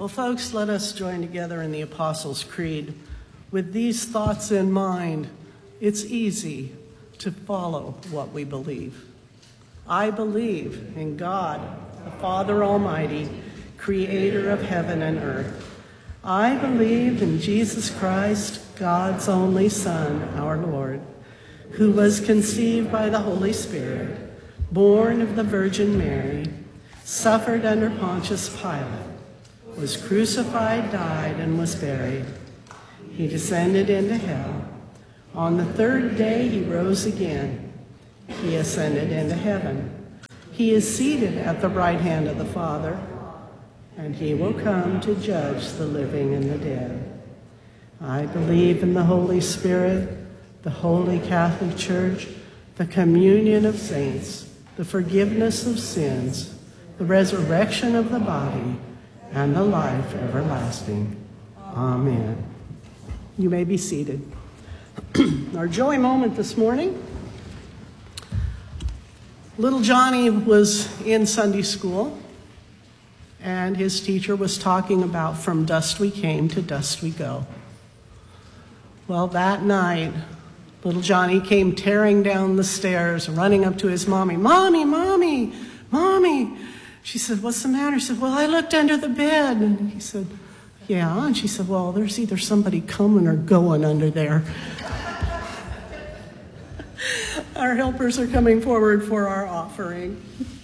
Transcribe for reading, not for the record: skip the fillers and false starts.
Well, folks, let us join together in the Apostles' Creed. With these thoughts in mind, it's easy to follow what we believe. I believe in God, the Father Almighty, creator of heaven and earth. I believe in Jesus Christ, God's only Son, our Lord, who was conceived by the Holy Spirit, born of the Virgin Mary, suffered under Pontius Pilate, was crucified, died, and was buried. He descended into hell. On the third day he rose again. He ascended into heaven. He is seated at the right hand of the Father, and he will come to judge the living and the dead. I believe in the Holy Spirit, the Holy Catholic Church, the communion of saints, the forgiveness of sins, the resurrection of the body, and the life everlasting. Amen. You may be seated. Our joy moment this morning. Little Johnny was in Sunday school, and his teacher was talking about from dust we came to dust we go. Well, that night, little Johnny came tearing down the stairs, running up to his mommy. Mommy, mommy, mommy. She said, what's the matter? He said, well, I looked under the bed. And he said, yeah. And she said, well, there's either somebody coming or going under there. Our helpers are coming forward for our offering.